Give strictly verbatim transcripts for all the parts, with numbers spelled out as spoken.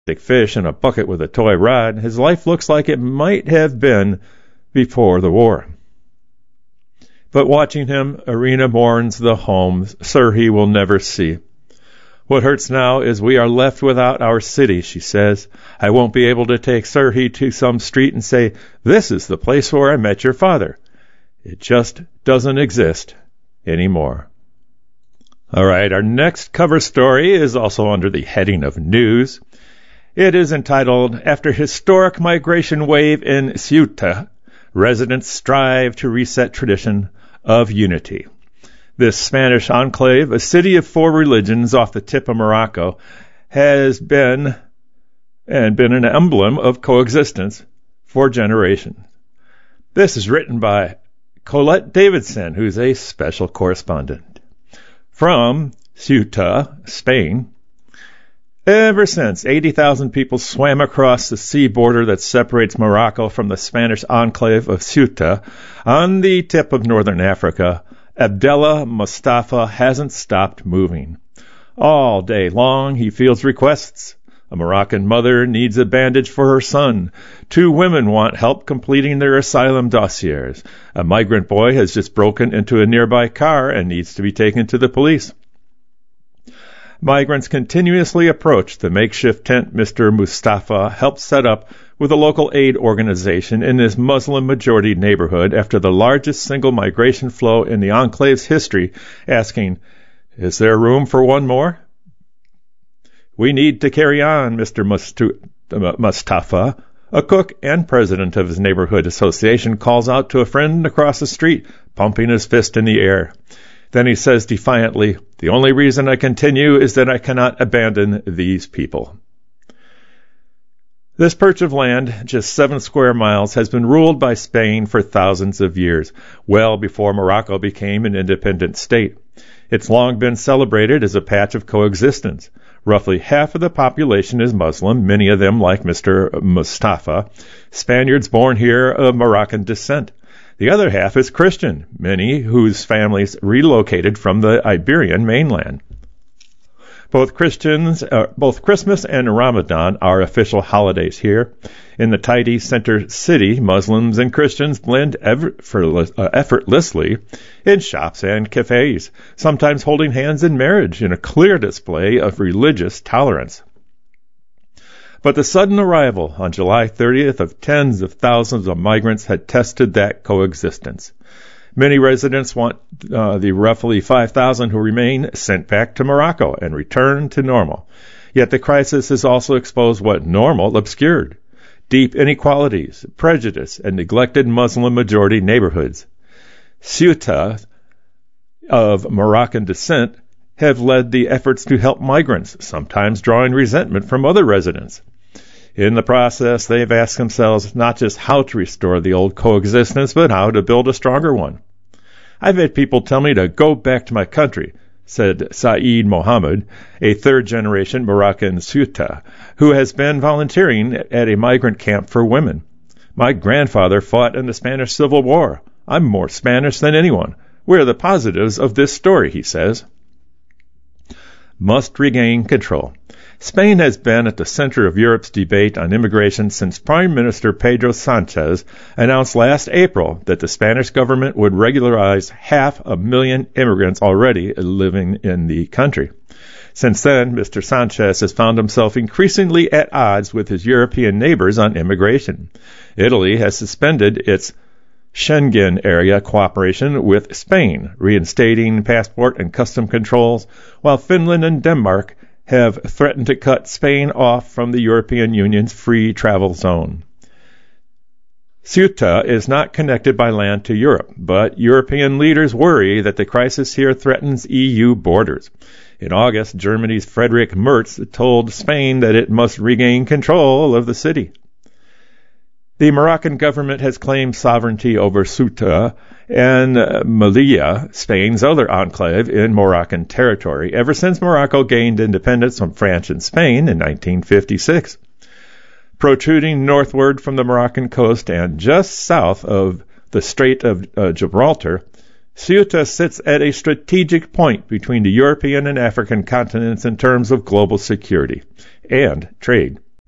fish in a bucket with a toy rod, his life looks like it might have been before the war. But watching him, Irina mourns the home Sirhi will never see. What hurts now is we are left without our city, she says. I won't be able to take Sirhi to some street and say, this is the place where I met your father. It just doesn't exist anymore. All right, our next cover story is also under the heading of news. It is entitled, After Historic Migration Wave in Ceuta, Residents Strive to Reset Tradition of Unity. This Spanish enclave, a city of four religions off the tip of Morocco, has been and been an emblem of coexistence for generations. This is written by Colette Davidson, who's a special correspondent. From Ceuta, Spain, ever since eighty thousand people swam across the sea border that separates Morocco from the Spanish enclave of Ceuta on the tip of northern Africa, Abdallah Mustafa hasn't stopped moving. All day long he fields requests. A Moroccan mother needs a bandage for her son. Two women want help completing their asylum dossiers. A migrant boy has just broken into a nearby car and needs to be taken to the police. Migrants continuously approach the makeshift tent Mister Mustafa helped set up with a local aid organization in this Muslim-majority neighborhood after the largest single migration flow in the enclave's history, asking, is there room for one more? We need to carry on, Mister Mustafa, a cook and president of his neighborhood association, calls out to a friend across the street, pumping his fist in the air. Then he says defiantly, the only reason I continue is that I cannot abandon these people. This perch of land, just seven square miles, has been ruled by Spain for thousands of years, well before Morocco became an independent state. It's long been celebrated as a patch of coexistence. Roughly half of the population is Muslim, many of them, like Mister Mustafa, Spaniards born here of Moroccan descent. The other half is Christian, many whose families relocated from the Iberian mainland. Both Christians, uh, both Christmas and Ramadan are official holidays here. In the tidy center city, Muslims and Christians blend effortless, uh, effortlessly in shops and cafes, sometimes holding hands in marriage in a clear display of religious tolerance. But the sudden arrival on July thirtieth of tens of thousands of migrants had tested that coexistence. Many residents want uh, the roughly five thousand who remain sent back to Morocco and returned to normal. Yet the crisis has also exposed what normal obscured: deep inequalities, prejudice, and neglected Muslim-majority neighborhoods. Ceuta, of Moroccan descent, have led the efforts to help migrants, sometimes drawing resentment from other residents. In the process, they've asked themselves not just how to restore the old coexistence, but how to build a stronger one. I've had people tell me to go back to my country, said Saeed Mohammed, a third-generation Moroccan Ceuta, who has been volunteering at a migrant camp for women. My grandfather fought in the Spanish Civil War. I'm more Spanish than anyone. Where are the positives of this story, he says. Must regain control. Spain has been at the center of Europe's debate on immigration since Prime Minister Pedro Sanchez announced last April that the Spanish government would regularize half a million immigrants already living in the country. Since then, Mister Sanchez has found himself increasingly at odds with his European neighbors on immigration. Italy has suspended its Schengen area cooperation with Spain, reinstating passport and custom controls, while Finland and Denmark have threatened to cut Spain off from the European Union's free travel zone. Ceuta is not connected by land to Europe, but European leaders worry that the crisis here threatens E U borders. In August, Germany's Friedrich Merz told Spain that it must regain control of the city. The Moroccan government has claimed sovereignty over Ceuta and Melilla, Spain's other enclave in Moroccan territory, ever since Morocco gained independence from France and Spain in nineteen fifty-six. Protruding northward from the Moroccan coast and just south of the Strait of uh, Gibraltar, Ceuta sits at a strategic point between the European and African continents in terms of global security and trade.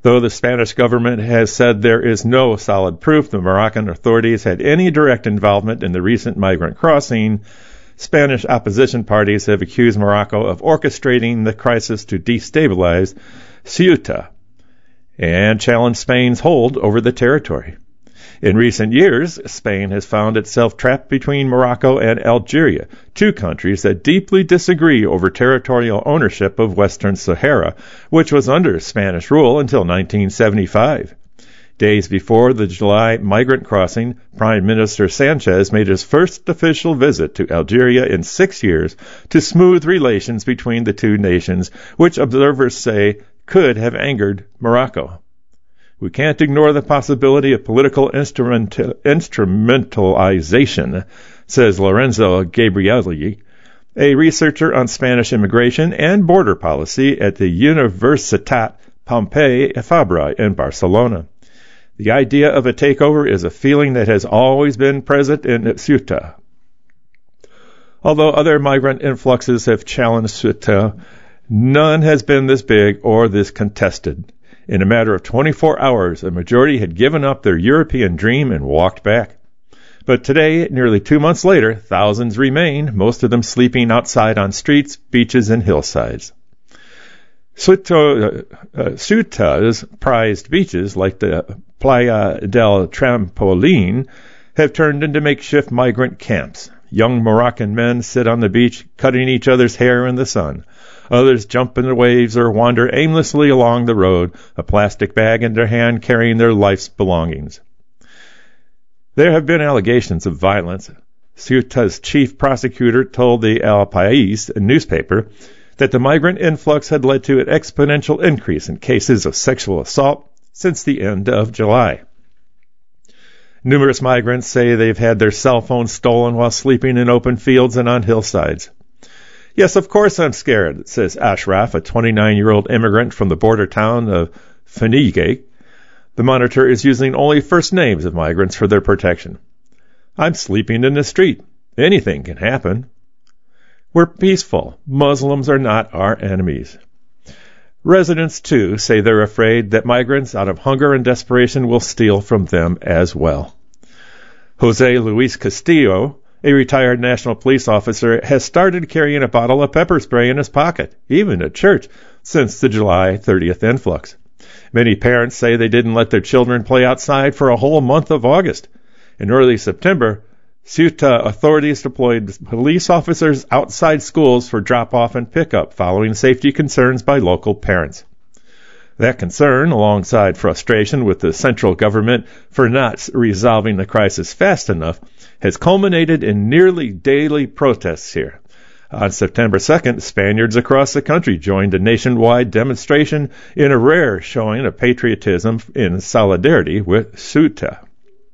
Though the Spanish government has said there is no solid proof the Moroccan authorities had any direct involvement in the recent migrant crossing, Spanish opposition parties have accused Morocco of orchestrating the crisis to destabilize Ceuta and challenged Spain's hold over the territory. In recent years, Spain has found itself trapped between Morocco and Algeria, two countries that deeply disagree over territorial ownership of Western Sahara, which was under Spanish rule until nineteen seventy-five. Days before the July migrant crossing, Prime Minister Sanchez made his first official visit to Algeria in six years to smooth relations between the two nations, which observers say could have angered Morocco. We can't ignore the possibility of political instrumental, instrumentalization, says Lorenzo Gabrielli, a researcher on Spanish immigration and border policy at the Universitat Pompeu Fabra in Barcelona. The idea of a takeover is a feeling that has always been present in Ceuta. Although other migrant influxes have challenged Ceuta, none has been this big or this contested. In a matter of twenty-four hours, a majority had given up their European dream and walked back. But today, nearly two months later, thousands remain, most of them sleeping outside on streets, beaches, and hillsides. Ceuta, uh, Ceuta's prized beaches, like the Playa del Trampolin, have turned into makeshift migrant camps. Young Moroccan men sit on the beach, cutting each other's hair in the sun. Others jump in the waves or wander aimlessly along the road, a plastic bag in their hand carrying their life's belongings. There have been allegations of violence. Ceuta's chief prosecutor told the El País newspaper that the migrant influx had led to an exponential increase in cases of sexual assault since the end of July. Numerous migrants say they've had their cell phones stolen while sleeping in open fields and on hillsides. Yes, of course I'm scared, says Ashraf, a twenty-nine-year-old immigrant from the border town of Fenigay. The monitor is using only first names of migrants for their protection. I'm sleeping in the street. Anything can happen. We're peaceful. Muslims are not our enemies. Residents, too, say they're afraid that migrants, out of hunger and desperation, will steal from them as well. Jose Luis Castillo, a retired national police officer, has started carrying a bottle of pepper spray in his pocket, even at church, since the July thirtieth influx. Many parents say they didn't let their children play outside for a whole month of August. In early September, Ceuta authorities deployed police officers outside schools for drop-off and pickup following safety concerns by local parents. That concern, alongside frustration with the central government for not resolving the crisis fast enough, has culminated in nearly daily protests here. On September second, Spaniards across the country joined a nationwide demonstration in a rare showing of patriotism in solidarity with Ceuta.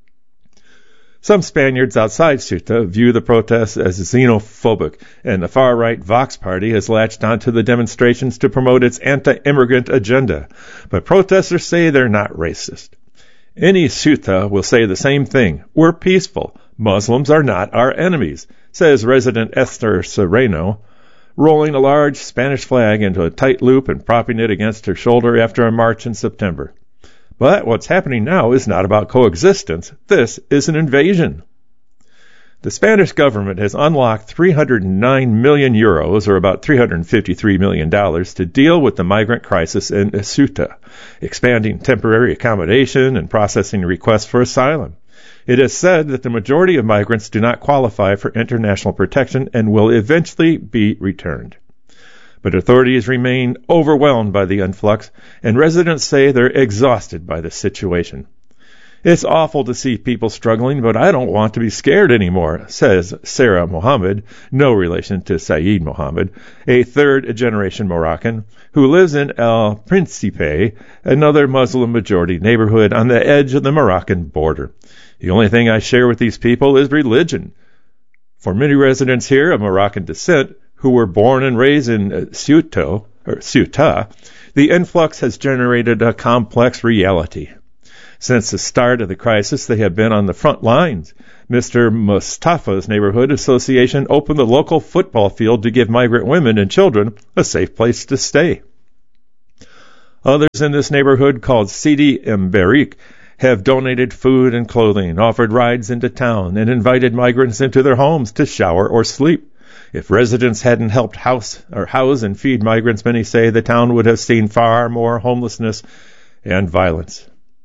Some Spaniards outside Ceuta view the protests as xenophobic, and the far-right Vox Party has latched onto the demonstrations to promote its anti-immigrant agenda. But protesters say they're not racist. Any Ceuta will say the same thing. We're peaceful. Muslims are not our enemies, says resident Esther Sereno, rolling a large Spanish flag into a tight loop and propping it against her shoulder after a march in September. But what's happening now is not about coexistence. This is an invasion. The Spanish government has unlocked three hundred nine million euros, or about three hundred fifty-three million dollars, to deal with the migrant crisis in Ceuta, expanding temporary accommodation and processing requests for asylum. It is said that the majority of migrants do not qualify for international protection and will eventually be returned. But authorities remain overwhelmed by the influx, and residents say they're exhausted by the situation. It's awful to see people struggling, but I don't want to be scared anymore, says Sarah Mohammed, no relation to Saeed Mohammed, a third-generation Moroccan who lives in El Principe, another Muslim-majority neighborhood on the edge of the Moroccan border. The only thing I share with these people is religion. For many residents here of Moroccan descent, who were born and raised in Ceuta, or Ceuta, the influx has generated a complex reality. Since the start of the crisis, they have been on the front lines. Mister Mustafa's Neighborhood Association opened the local football field to give migrant women and children a safe place to stay. Others in this neighborhood, called Sidi Mbarik, have donated food and clothing, offered rides into town, and invited migrants into their homes to shower or sleep. If residents hadn't helped house or house and feed migrants, many say the town would have seen far more homelessness and violence.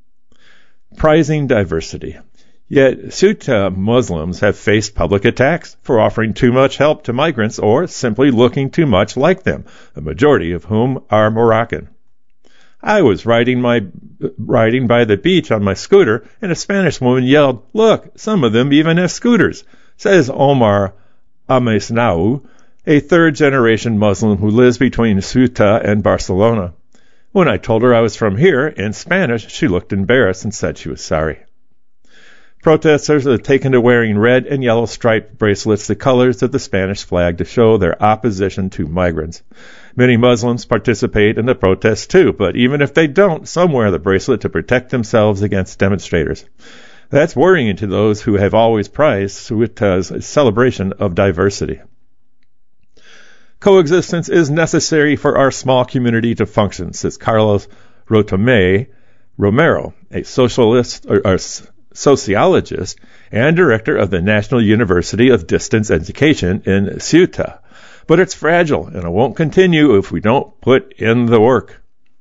Prizing diversity. Yet Ceuta Muslims have faced public attacks for offering too much help to migrants or simply looking too much like them, a majority of whom are Moroccan. I was riding my riding by the beach on my scooter, and a Spanish woman yelled, "Look, some of them even have scooters," says Omar Amesnau, a third-generation Muslim who lives between Ceuta and Barcelona. When I told her I was from here, in Spanish, she looked embarrassed and said she was sorry. Protesters have taken to wearing red and yellow striped bracelets, the colors of the Spanish flag, to show their opposition to migrants. Many Muslims participate in the protests too, but even if they don't, some wear the bracelet to protect themselves against demonstrators. That's worrying to those who have always prized Ceuta's celebration of diversity. Coexistence is necessary for our small community to function, says Carlos Rotome Romero, a socialist or, or sociologist and director of the National University of Distance Education in Ceuta. But it's fragile, and it won't continue if we don't put in the work.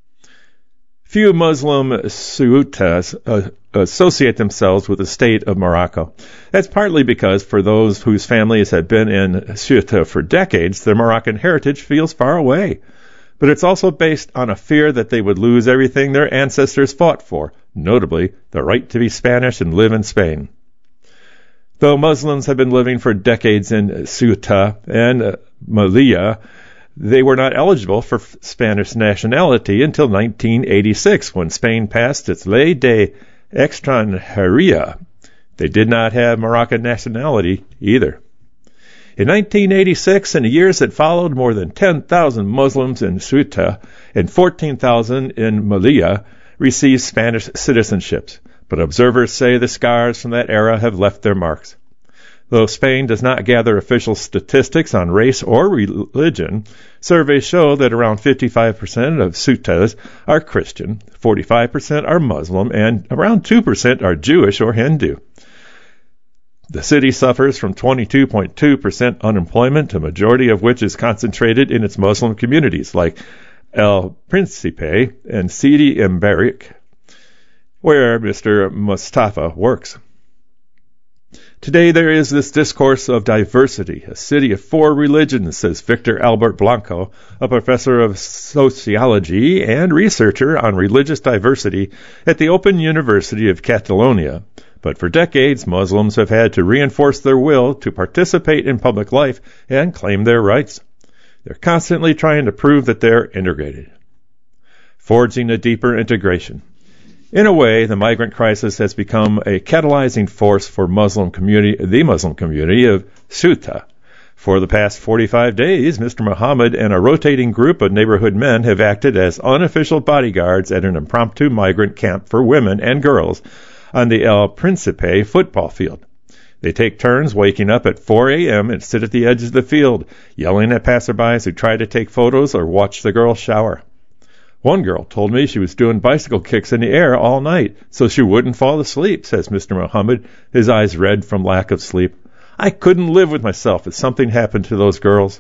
Few Muslim Ceutas uh, associate themselves with the state of Morocco. That's partly because for those whose families have been in Ceuta for decades, their Moroccan heritage feels far away. But it's also based on a fear that they would lose everything their ancestors fought for, notably the right to be Spanish and live in Spain. Though Muslims have been living for decades in Ceuta and uh, Melilla, they were not eligible for Spanish nationality until nineteen eighty-six, when Spain passed its Ley de Extranjería. They did not have Moroccan nationality either. In nineteen eighty-six and the years that followed, more than ten thousand Muslims in Ceuta and fourteen thousand in Melilla received Spanish citizenships, but observers say the scars from that era have left their marks. Though Spain does not gather official statistics on race or religion, surveys show that around fifty-five percent of Ceutas are Christian, forty-five percent are Muslim, and around two percent are Jewish or Hindu. The city suffers from twenty-two point two percent unemployment, a majority of which is concentrated in its Muslim communities like El Principe and Sidi Mbarik, where Mister Mustafa works. Today there is this discourse of diversity, a city of four religions, says Victor Albert Blanco, a professor of sociology and researcher on religious diversity at the Open University of Catalonia. But for decades, Muslims have had to reinforce their will to participate in public life and claim their rights. They're constantly trying to prove that they're integrated. Forging a deeper integration. In a way, the migrant crisis has become a catalyzing force for Muslim community, the Muslim community of Ceuta. For the past forty-five days, Mister Muhammad and a rotating group of neighborhood men have acted as unofficial bodyguards at an impromptu migrant camp for women and girls on the El Principe football field. They take turns waking up at four a.m. and sit at the edge of the field, yelling at passerbys who try to take photos or watch the girls shower. One girl told me she was doing bicycle kicks in the air all night so she wouldn't fall asleep, says Mister Muhammad, his eyes red from lack of sleep. I couldn't live with myself if something happened to those girls.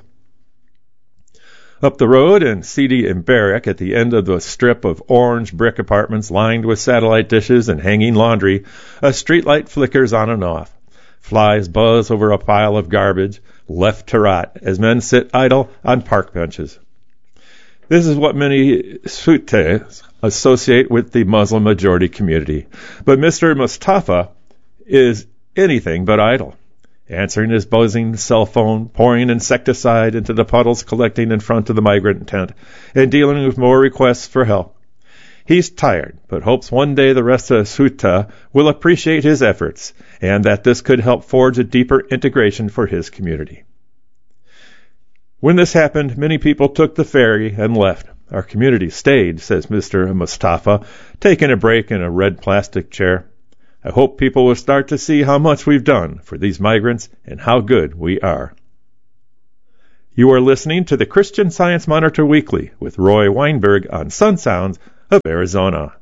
Up the road in Sidi Mbarik, at the end of the strip of orange brick apartments lined with satellite dishes and hanging laundry, a streetlight flickers on and off. Flies buzz over a pile of garbage, left to rot, as men sit idle on park benches. This is what many Ceutas associate with the Muslim majority community. But Mister Mustafa is anything but idle, answering his buzzing cell phone, pouring insecticide into the puddles collecting in front of the migrant tent, and dealing with more requests for help. He's tired, but hopes one day the rest of Ceuta will appreciate his efforts, and that this could help forge a deeper integration for his community. When this happened, many people took the ferry and left. Our community stayed, says Mister Mustafa, taking a break in a red plastic chair. I hope people will start to see how much we've done for these migrants and how good we are. You are listening to the Christian Science Monitor Weekly with Roy Weinberg on Sun Sounds of Arizona.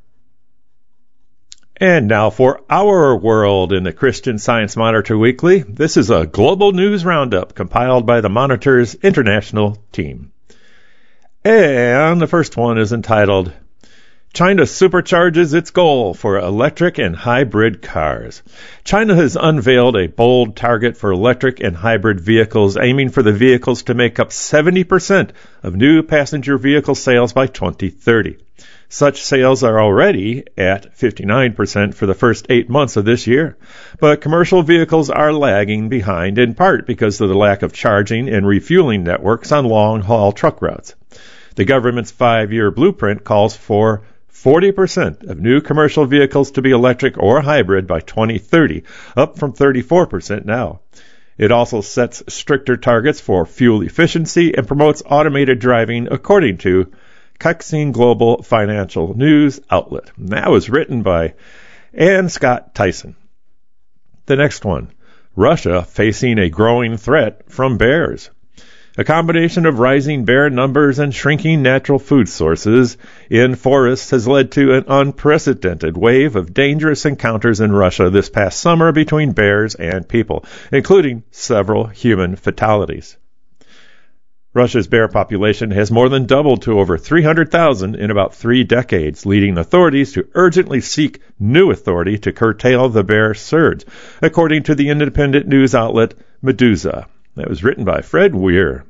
And now for our world in the Christian Science Monitor Weekly. This is a global news roundup compiled by the Monitor's international team. And the first one is entitled, China supercharges its goal for electric and hybrid cars. China has unveiled a bold target for electric and hybrid vehicles, aiming for the vehicles to make up seventy percent of new passenger vehicle sales by twenty thirty. Such sales are already at fifty-nine percent for the first eight months of this year. But commercial vehicles are lagging behind in part because of the lack of charging and refueling networks on long-haul truck routes. The government's five-year blueprint calls for forty percent of new commercial vehicles to be electric or hybrid by twenty thirty, up from thirty-four percent now. It also sets stricter targets for fuel efficiency and promotes automated driving, according to Caixin Global Financial News outlet. And that was written by Ann Scott Tyson. The next one, Russia facing a growing threat from bears. A combination of rising bear numbers and shrinking natural food sources in forests has led to an unprecedented wave of dangerous encounters in Russia this past summer between bears and people, including several human fatalities. Russia's bear population has more than doubled to over three hundred thousand in about three decades, leading authorities to urgently seek new authority to curtail the bear surge, according to the independent news outlet Meduza. That was written by Fred Weir.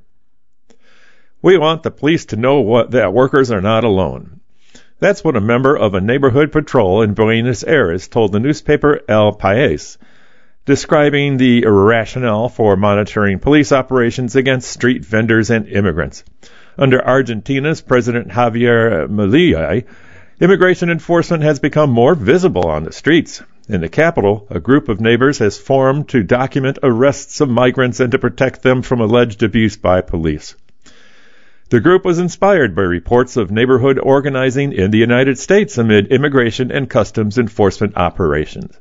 We want the police to know what, that workers are not alone. That's what a member of a neighborhood patrol in Buenos Aires told the newspaper El País, describing the rationale for monitoring police operations against street vendors and immigrants. Under Argentina's President Javier Milei, immigration enforcement has become more visible on the streets. In the capital, a group of neighbors has formed to document arrests of migrants and to protect them from alleged abuse by police. The group was inspired by reports of neighborhood organizing in the United States amid immigration and customs enforcement operations.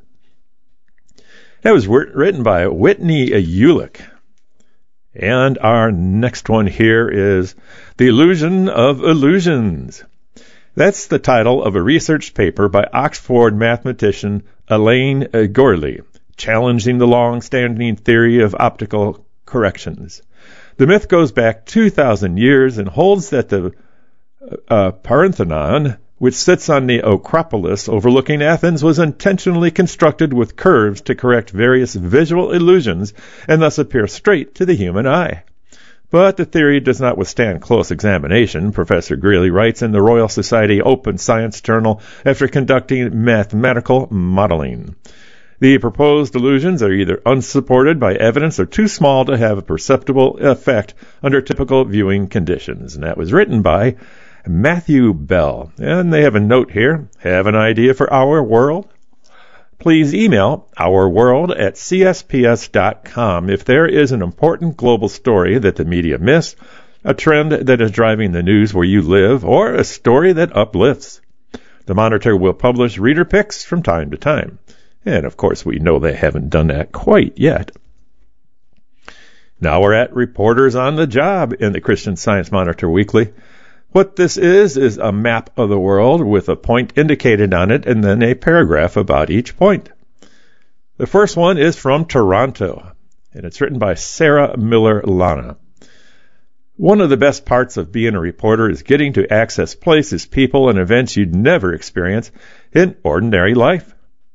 That was written by Whitney Ulick. And our next one here is The Illusion of Illusions. That's the title of a research paper by Oxford mathematician Elaine Gourley, challenging the long-standing theory of optical corrections. The myth goes back two thousand years and holds that the uh, Parthenon, which sits on the Acropolis overlooking Athens, was intentionally constructed with curves to correct various visual illusions and thus appear straight to the human eye. But the theory does not withstand close examination, Professor Greeley writes in the Royal Society Open Science Journal after conducting mathematical modeling. The proposed illusions are either unsupported by evidence or too small to have a perceptible effect under typical viewing conditions. And that was written by Matthew Bell. And they have a note here. Have an idea for Our World? Please email ourworld at c s p s dot com if there is an important global story that the media missed, a trend that is driving the news where you live, or a story that uplifts. The Monitor will publish reader picks from time to time. And, of course, we know they haven't done that quite yet. Now we're at Reporters on the Job in the Christian Science Monitor Weekly. What this is, is a map of the world with a point indicated on it and then a paragraph about each point. The first one is from Toronto, and it's written by Sarah Miller Lana. One of the best parts of being a reporter is getting to access places, people, and events you'd never experience in ordinary life.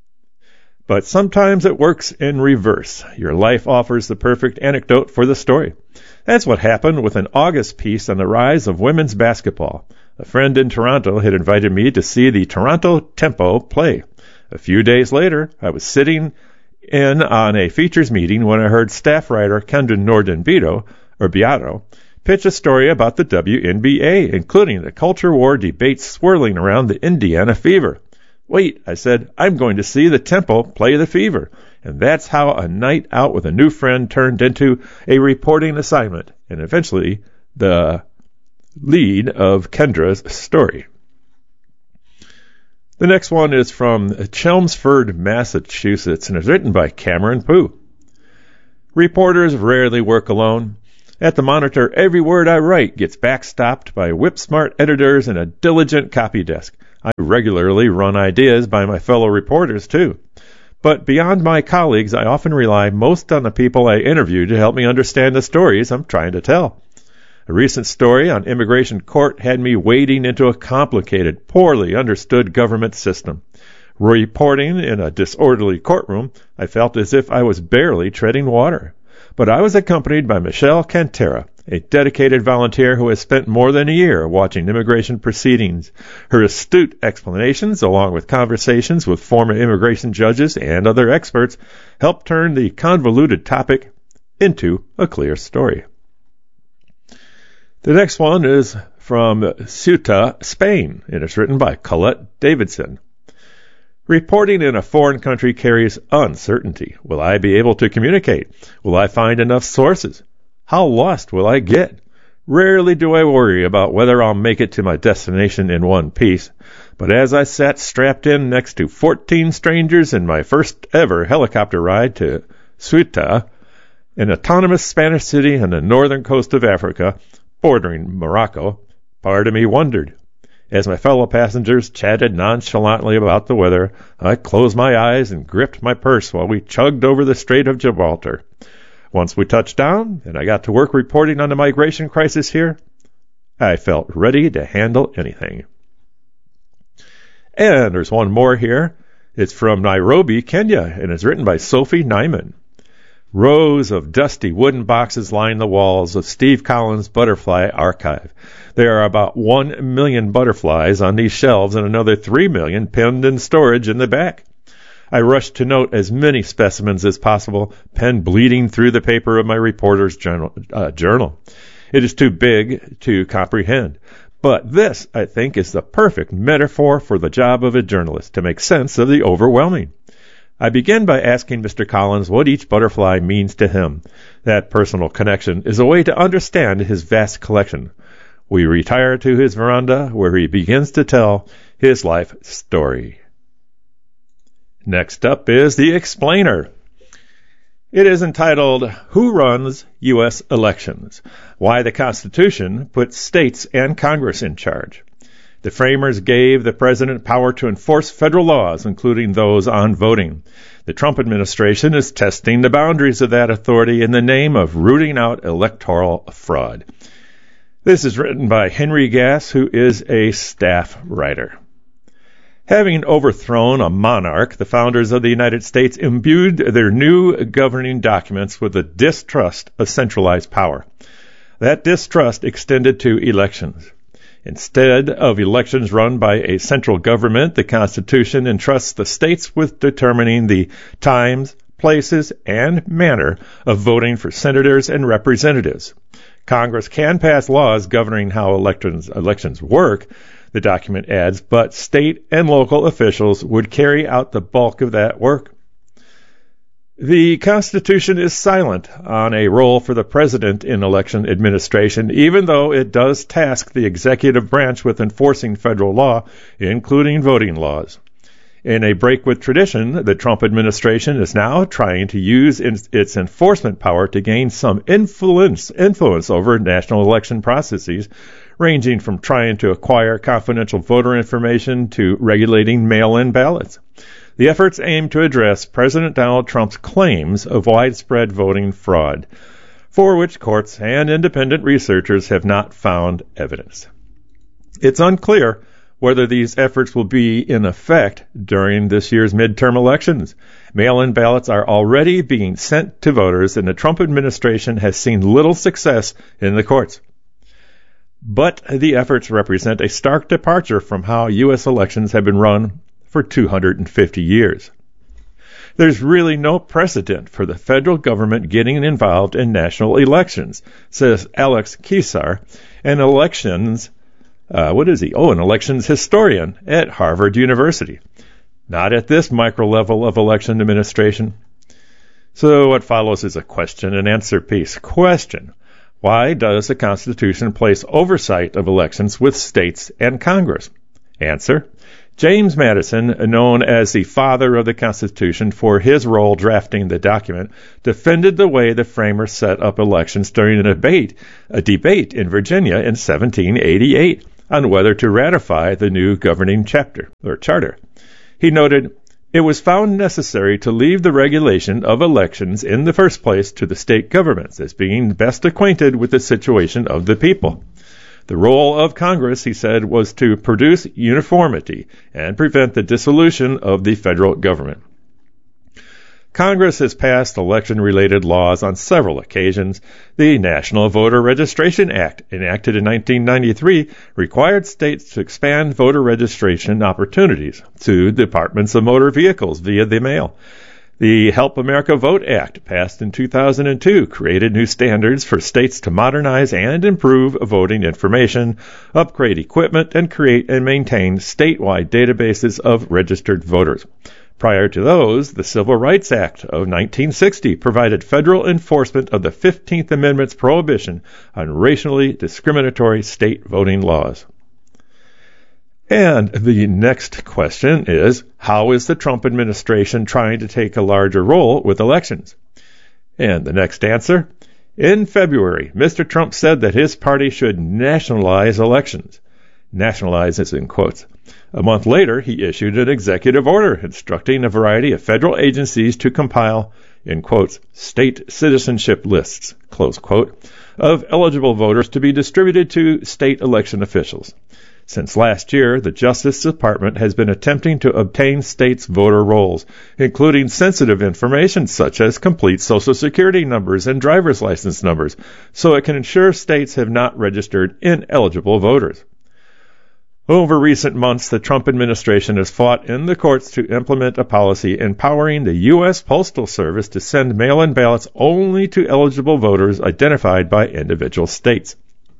But sometimes it works in reverse. Your life offers the perfect anecdote for the story. That's what happened with an August piece on the rise of women's basketball. A friend in Toronto had invited me to see the Toronto Tempo play. A few days later, I was sitting in on a features meeting when I heard staff writer Kendra Nordin-Beato, or Beato, pitch a story about the W N B A, including the culture war debates swirling around the Indiana Fever. Wait, I said, I'm going to see the Tempo play the Fever. And that's how a night out with a new friend turned into a reporting assignment, and eventually the lead of Kendra's story. The next one is from Chelmsford, Massachusetts, and is written by Cameron Pooh. Reporters rarely work alone. At the Monitor, every word I write gets backstopped by whip-smart editors and a diligent copy desk. I regularly run ideas by my fellow reporters, too. But beyond my colleagues, I often rely most on the people I interview to help me understand the stories I'm trying to tell. A recent story on immigration court had me wading into a complicated, poorly understood government system. Reporting in a disorderly courtroom, I felt as if I was barely treading water. But I was accompanied by Michelle Cantera, a dedicated volunteer who has spent more than a year watching immigration proceedings. Her astute explanations, along with conversations with former immigration judges and other experts, helped turn the convoluted topic into a clear story. The next one is from Ceuta, Spain, and it's written by Colette Davidson. Reporting in a foreign country carries uncertainty. Will I be able to communicate? Will I find enough sources? How lost will I get? Rarely do I worry about whether I'll make it to my destination in one piece. But as I sat strapped in next to fourteen strangers in my first ever helicopter ride to Ceuta, an autonomous Spanish city on the northern coast of Africa, bordering Morocco, part of me wondered. As my fellow passengers chatted nonchalantly about the weather, I closed my eyes and gripped my purse while we chugged over the Strait of Gibraltar. Once we touched down, and I got to work reporting on the migration crisis here, I felt ready to handle anything. And there's one more here. It's from Nairobi, Kenya, and it's written by Sophie Nyman. Rows of dusty wooden boxes line the walls of Steve Collins' Butterfly Archive. There are about one million butterflies on these shelves and another three million pinned in storage in the back. I rushed to note as many specimens as possible, pen bleeding through the paper of my reporter's journal. Uh, journal. It is too big to comprehend. But this, I think, is the perfect metaphor for the job of a journalist, to make sense of the overwhelming. I begin by asking Mister Collins what each butterfly means to him. That personal connection is a way to understand his vast collection. We retire to his veranda, where he begins to tell his life story. Next up is The Explainer. It is entitled, Who Runs U S Elections? Why the Constitution Puts States and Congress in Charge. The framers gave the president power to enforce federal laws, including those on voting. The Trump administration is testing the boundaries of that authority in the name of rooting out electoral fraud. This is written by Henry Gass, who is a staff writer. Having overthrown a monarch, the founders of the United States imbued their new governing documents with a distrust of centralized power. That distrust extended to elections. Instead of elections run by a central government, the Constitution entrusts the states with determining the times, places, and manner of voting for senators and representatives. Congress can pass laws governing how elections, elections work, the document adds, but state and local officials would carry out the bulk of that work. The Constitution is silent on a role for the president in election administration, even though it does task the executive branch with enforcing federal law, including voting laws. In a break with tradition, the Trump administration is now trying to use its enforcement power to gain some influence, influence over national election processes, ranging from trying to acquire confidential voter information to regulating mail-in ballots. The efforts aim to address President Donald Trump's claims of widespread voting fraud, for which courts and independent researchers have not found evidence. It's unclear whether these efforts will be in effect during this year's midterm elections. Mail-in ballots are already being sent to voters, and the Trump administration has seen little success in the courts. But the efforts represent a stark departure from how U S elections have been run for two hundred fifty years. There's really no precedent for the federal government getting involved in national elections, says Alex Kesar, an elections, uh, what is he? Oh, an elections historian at Harvard University. Not at this micro level of election administration. So what follows is a question and answer piece. Question: why does the Constitution place oversight of elections with states and Congress? Answer: James Madison, known as the father of the Constitution for his role drafting the document, defended the way the framers set up elections during a debate, a debate in Virginia in seventeen eighty-eight on whether to ratify the new governing chapter or charter. He noted, "It was found necessary to leave the regulation of elections in the first place to the state governments as being best acquainted with the situation of the people. The role of Congress," he said, "was to produce uniformity and prevent the dissolution of the federal government." Congress has passed election-related laws on several occasions. The National Voter Registration Act, enacted in nineteen ninety-three, required states to expand voter registration opportunities to departments of motor vehicles via the mail. The Help America Vote Act, passed in two thousand two, created new standards for states to modernize and improve voting information, upgrade equipment, and create and maintain statewide databases of registered voters. Prior to those, the Civil Rights Act of nineteen sixty provided federal enforcement of the fifteenth Amendment's prohibition on racially discriminatory state voting laws. And the next question is, how is the Trump administration trying to take a larger role with elections? And the next answer, in February, Mister Trump said that his party should nationalize elections. Nationalize is in quotes. A month later, he issued an executive order instructing a variety of federal agencies to compile, in quotes, state citizenship lists, close quote, of eligible voters to be distributed to state election officials. Since last year, the Justice Department has been attempting to obtain states' voter rolls, including sensitive information such as complete Social Security numbers and driver's license numbers, so it can ensure states have not registered ineligible voters. Over recent months, the Trump administration has fought in the courts to implement a policy empowering the U S Postal Service to send mail-in ballots only to eligible voters identified by individual states.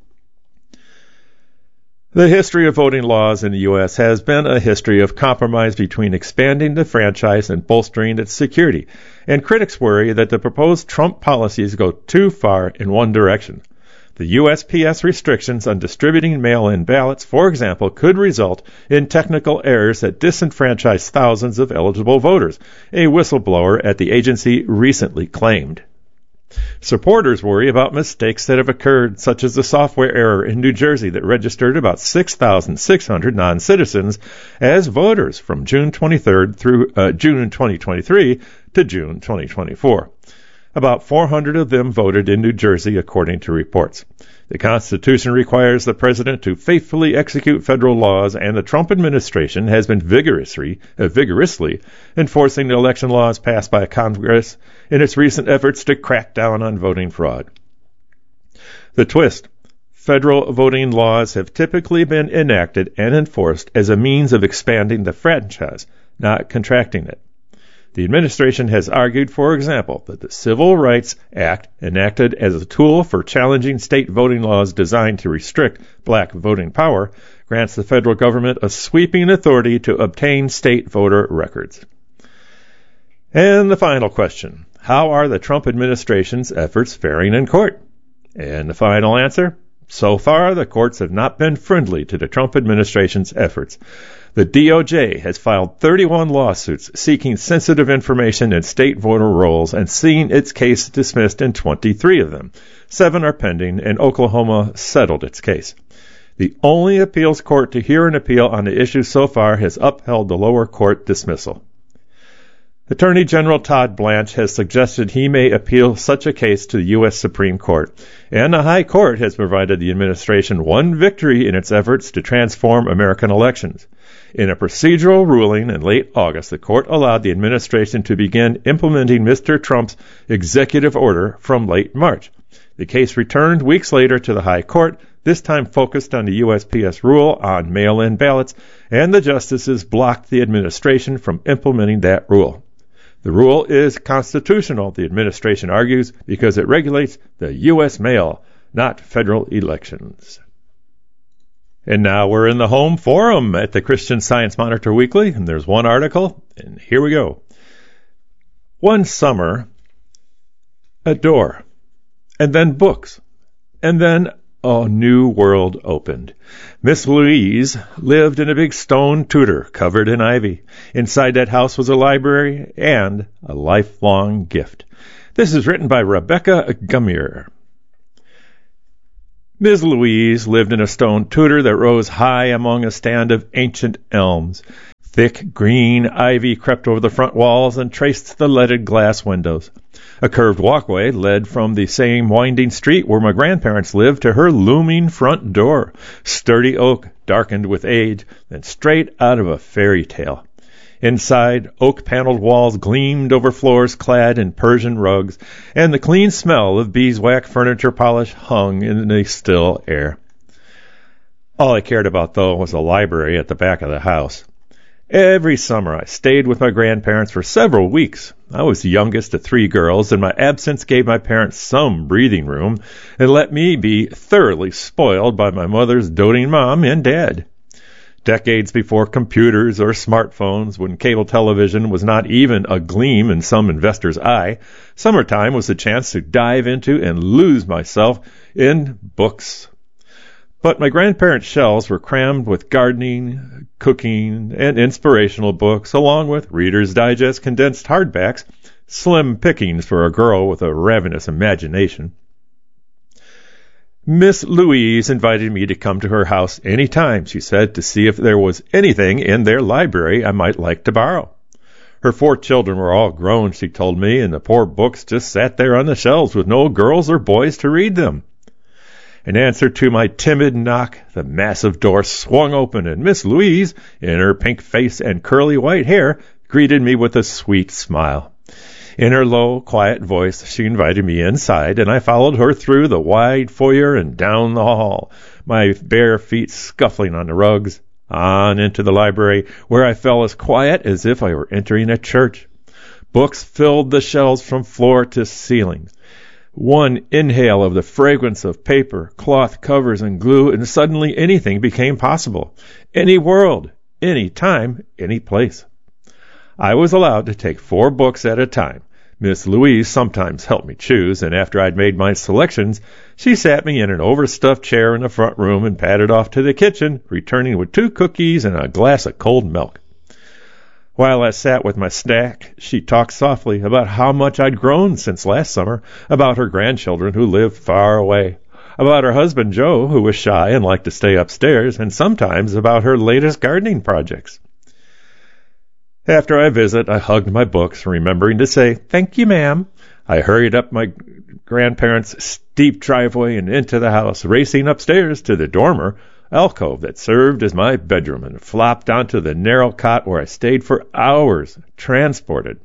The history of voting laws in the U S has been a history of compromise between expanding the franchise and bolstering its security, and critics worry that the proposed Trump policies go too far in one direction. The U S P S restrictions on distributing mail-in ballots, for example, could result in technical errors that disenfranchise thousands of eligible voters, a whistleblower at the agency recently claimed. Supporters worry about mistakes that have occurred, such as the software error in New Jersey that registered about six thousand six hundred non-citizens as voters from June twenty-third through uh, June twenty twenty-three to June twenty twenty-four. About four hundred of them voted in New Jersey, according to reports. The Constitution requires the president to faithfully execute federal laws, and the Trump administration has been vigorously, uh, vigorously enforcing the election laws passed by Congress in its recent efforts to crack down on voting fraud. The twist: federal voting laws have typically been enacted and enforced as a means of expanding the franchise, not contracting it. The administration has argued, for example, that the Civil Rights Act, enacted as a tool for challenging state voting laws designed to restrict black voting power, grants the federal government a sweeping authority to obtain state voter records. And the final question: how are the Trump administration's efforts faring in court? And the final answer: so far, the courts have not been friendly to the Trump administration's efforts. The D O J has filed thirty-one lawsuits seeking sensitive information in state voter rolls and seen its case dismissed in twenty-three of them. Seven are pending, and Oklahoma settled its case. The only appeals court to hear an appeal on the issue so far has upheld the lower court dismissal. Attorney General Todd Blanche has suggested he may appeal such a case to the U S Supreme Court, and the High Court has provided the administration one victory in its efforts to transform American elections. In a procedural ruling in late August, the court allowed the administration to begin implementing Mister Trump's executive order from late March. The case returned weeks later to the High Court, this time focused on the U S P S rule on mail-in ballots, and the justices blocked the administration from implementing that rule. The rule is constitutional, the administration argues, because it regulates the U S mail, not federal elections. And now we're in the home forum at the Christian Science Monitor Weekly, and there's one article, and here we go. One summer, a door, and then books, and then a new world opened. Miss Louise lived in a big stone Tudor covered in ivy. Inside that house was a library and a lifelong gift. This is written by Rebecca Gummier. Miss Louise lived in a stone Tudor that rose high among a stand of ancient elms. Thick green ivy crept over the front walls and traced the leaded glass windows. A curved walkway led from the same winding street where my grandparents lived to her looming front door, sturdy oak darkened with age and straight out of a fairy tale. Inside, oak-paneled walls gleamed over floors clad in Persian rugs, and the clean smell of beeswax furniture polish hung in the still air. All I cared about, though, was the library at the back of the house. Every summer I stayed with my grandparents for several weeks. I was the youngest of three girls, and my absence gave my parents some breathing room and let me be thoroughly spoiled by my mother's doting mom and dad. Decades before computers or smartphones, when cable television was not even a gleam in some investor's eye, summertime was a chance to dive into and lose myself in books. But my grandparents' shelves were crammed with gardening, cooking, and inspirational books, along with Reader's Digest condensed hardbacks, slim pickings for a girl with a ravenous imagination. Miss Louise invited me to come to her house any time, she said, to see if there was anything in their library I might like to borrow. Her four children were all grown, she told me, and the poor books just sat there on the shelves with no girls or boys to read them. In answer to my timid knock, the massive door swung open, and Miss Louise, in her pink face and curly white hair, greeted me with a sweet smile. In her low, quiet voice, she invited me inside, and I followed her through the wide foyer and down the hall, my bare feet scuffling on the rugs, on into the library, where I felt as quiet as if I were entering a church. Books filled the shelves from floor to ceiling. One inhale of the fragrance of paper, cloth covers, and glue, and suddenly anything became possible. Any world, any time, any place. I was allowed to take four books at a time. Miss Louise sometimes helped me choose, and after I'd made my selections, she sat me in an overstuffed chair in the front room and padded off to the kitchen, returning with two cookies and a glass of cold milk. While I sat with my snack, she talked softly about how much I'd grown since last summer, about her grandchildren who lived far away, about her husband Joe, who was shy and liked to stay upstairs, and sometimes about her latest gardening projects. After I visit, I hugged my books, remembering to say, "Thank you, ma'am." I hurried up my grandparents' steep driveway and into the house, racing upstairs to the dormer alcove that served as my bedroom, and flopped onto the narrow cot where I stayed for hours, transported.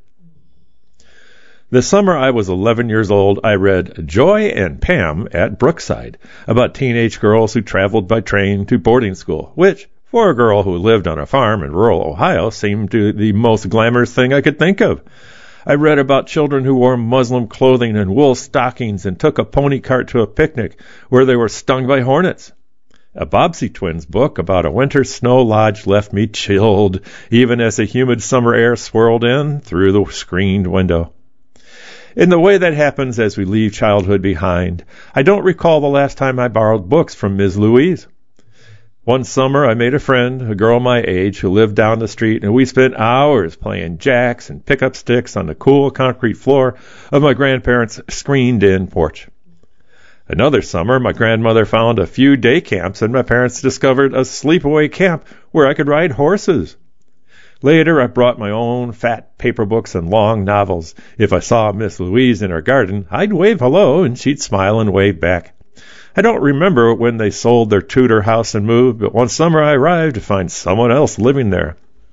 The summer I was eleven years old, I read Joy and Pam at Brookside, about teenage girls who traveled by train to boarding school, which, for a girl who lived on a farm in rural Ohio, seemed to the most glamorous thing I could think of. I read about children who wore Muslim clothing and wool stockings and took a pony cart to a picnic where they were stung by hornets. A Bobbsey Twins book about a winter snow lodge left me chilled, even as the humid summer air swirled in through the screened window. In the way that happens as we leave childhood behind, I don't recall the last time I borrowed books from Miss Louise. One summer I made a friend, a girl my age, who lived down the street, and we spent hours playing jacks and pickup sticks on the cool concrete floor of my grandparents' screened-in porch. Another summer, my grandmother found a few day camps, and my parents discovered a sleepaway camp where I could ride horses. Later, I brought my own fat paper books and long novels. If I saw Miss Louise in her garden, I'd wave hello, and she'd smile and wave back. I don't remember when they sold their Tudor house and moved, but one summer I arrived to find someone else living there.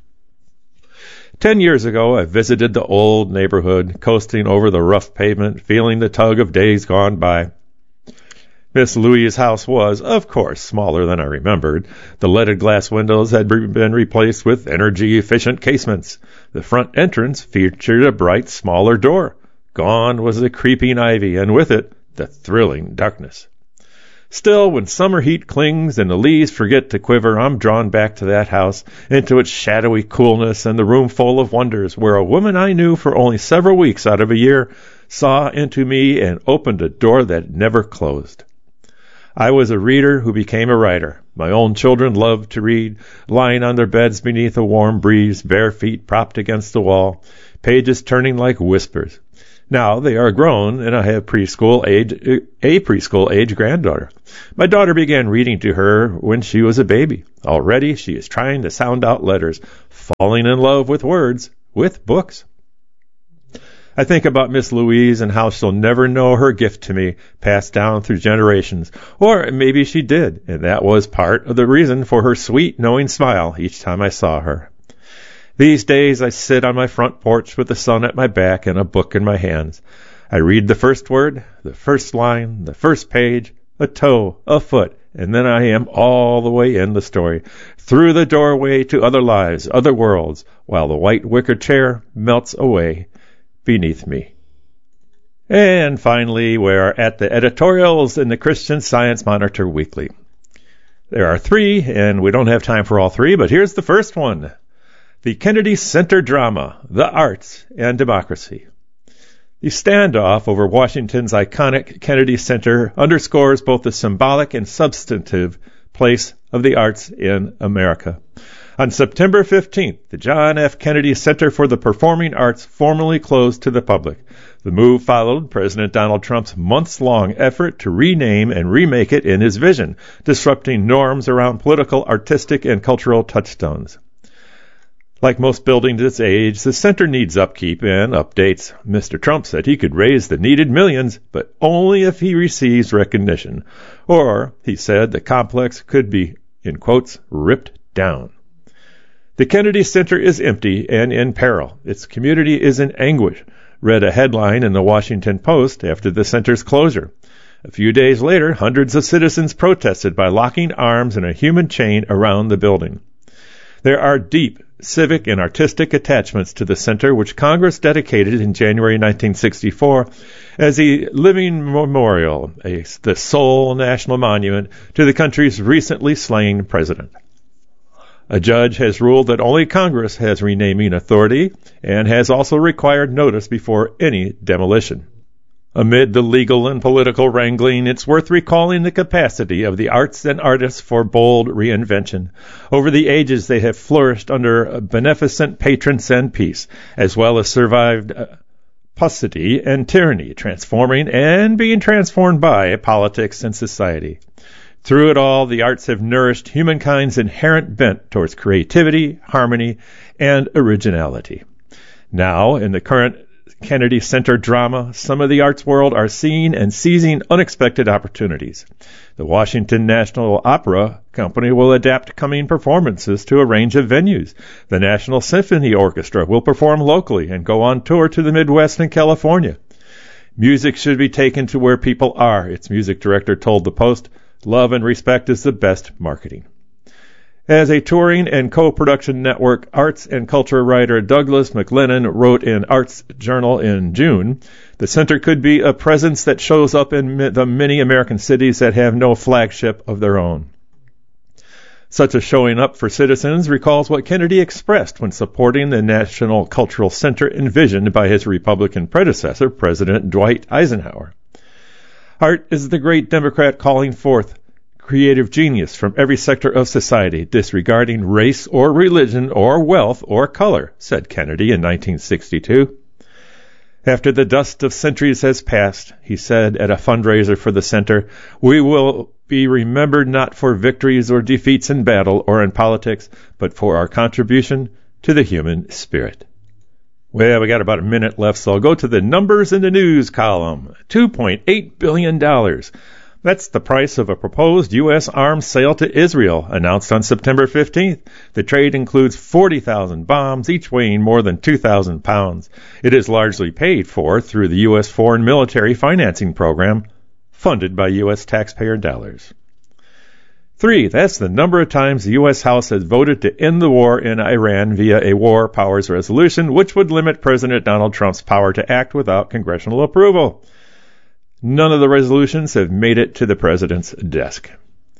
Ten years ago, I visited the old neighborhood, coasting over the rough pavement, feeling the tug of days gone by. Miss Louise's house was, of course, smaller than I remembered. The leaded glass windows had been replaced with energy-efficient casements. The front entrance featured a bright, smaller door. Gone was the creeping ivy, and with it, the thrilling darkness. Still, when summer heat clings and the leaves forget to quiver, I'm drawn back to that house, into its shadowy coolness and the room full of wonders, where a woman I knew for only several weeks out of a year saw into me and opened a door that never closed. I was a reader who became a writer. My own children loved to read, lying on their beds beneath a warm breeze, bare feet propped against the wall, pages turning like whispers. Now they are grown, and I have preschool age, a preschool age granddaughter. My daughter began reading to her when she was a baby. Already she is trying to sound out letters, falling in love with words, with books. I think about Miss Louise and how she'll never know her gift to me, passed down through generations. Or maybe she did, and that was part of the reason for her sweet, knowing smile each time I saw her. These days I sit on my front porch with the sun at my back and a book in my hands. I read the first word, the first line, the first page, a toe, a foot, and then I am all the way in the story, through the doorway to other lives, other worlds, while the white wicker chair melts away beneath me. And finally, we're at the editorials in the Christian Science Monitor Weekly. There are three, and we don't have time for all three, but here's the first one. The Kennedy Center Drama, The Arts and Democracy. The standoff over Washington's iconic Kennedy Center underscores both the symbolic and substantive place of the arts in America. On September fifteenth, the John F. Kennedy Center for the Performing Arts formally closed to the public. The move followed President Donald Trump's months-long effort to rename and remake it in his vision, disrupting norms around political, artistic, and cultural touchstones. Like most buildings its age, the center needs upkeep and updates. Mister Trump said he could raise the needed millions, but only if he receives recognition. Or, he said, the complex could be, in quotes, ripped down. The Kennedy Center is empty and in peril. Its community is in anguish, read a headline in the Washington Post after the center's closure. A few days later, hundreds of citizens protested by locking arms in a human chain around the building. There are deep civic and artistic attachments to the center, which Congress dedicated in January nineteen sixty-four as a living memorial, a, the sole national monument to the country's recently slain president. A judge has ruled that only Congress has renaming authority and has also required notice before any demolition. Amid the legal and political wrangling, it's worth recalling the capacity of the arts and artists for bold reinvention. Over the ages, they have flourished under beneficent patrons and peace, as well as survived paucity and tyranny, transforming and being transformed by politics and society. Through it all, the arts have nourished humankind's inherent bent towards creativity, harmony, and originality. Now, in the current Kennedy Center drama, some of the arts world are seeing and seizing unexpected opportunities. The Washington National Opera Company will adapt coming performances to a range of venues. The National Symphony Orchestra will perform locally and go on tour to the Midwest and California. Music should be taken to where people are, its music director told the Post. Love and respect is the best marketing. As a touring and co-production network, arts and culture writer Douglas McLennan wrote in Arts Journal in June, the center could be a presence that shows up in the many American cities that have no flagship of their own. Such a showing up for citizens recalls what Kennedy expressed when supporting the National Cultural Center envisioned by his Republican predecessor, President Dwight Eisenhower. Art is the great Democrat calling forth creative genius from every sector of society, disregarding race or religion or wealth or color, said Kennedy in nineteen sixty-two. After the dust of centuries has passed, he said at a fundraiser for the center, we will be remembered not for victories or defeats in battle or in politics, but for our contribution to the human spirit. Well, we got about a minute left, so I'll go to the numbers in the news column. two point eight billion dollars. That's the price of a proposed U S arms sale to Israel, announced on September fifteenth. The trade includes forty thousand bombs, each weighing more than two thousand pounds. It is largely paid for through the U S Foreign Military Financing Program, funded by U S taxpayer dollars. Three, that's the number of times the U S House has voted to end the war in Iran via a war powers resolution, which would limit President Donald Trump's power to act without congressional approval. None of the resolutions have made it to the president's desk.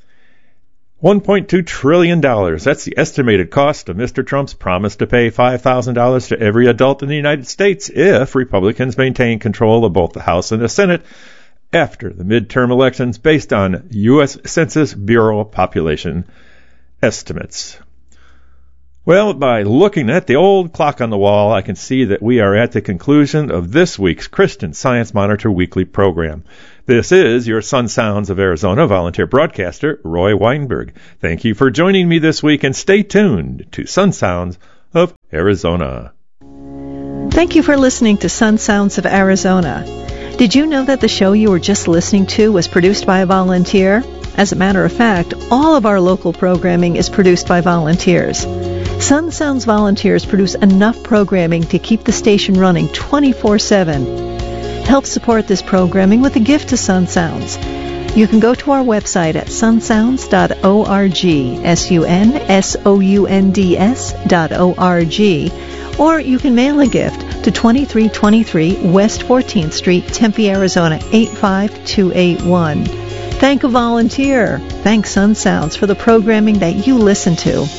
one point two trillion dollars. That's the estimated cost of Mister Trump's promise to pay five thousand dollars to every adult in the United States if Republicans maintain control of both the House and the Senate after the midterm elections based on U S Census Bureau population estimates. Well, by looking at the old clock on the wall, I can see that we are at the conclusion of this week's Christian Science Monitor weekly program. This is your Sun Sounds of Arizona volunteer broadcaster, Roy Weinberg. Thank you for joining me this week, and stay tuned to Sun Sounds of Arizona. Thank you for listening to Sun Sounds of Arizona. Did you know that the show you were just listening to was produced by a volunteer? As a matter of fact, all of our local programming is produced by volunteers. Sun Sounds volunteers produce enough programming to keep the station running twenty-four seven. Help support this programming with a gift to Sun Sounds. You can go to our website at sun sounds dot org, S U N S O U N D S dot O R G, or you can mail a gift to twenty-three twenty-three West fourteenth Street, Tempe, Arizona, eight five two eight one. Thank a volunteer. Thank Sun Sounds for the programming that you listen to.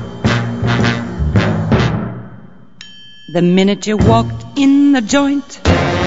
The minute you walked in the joint,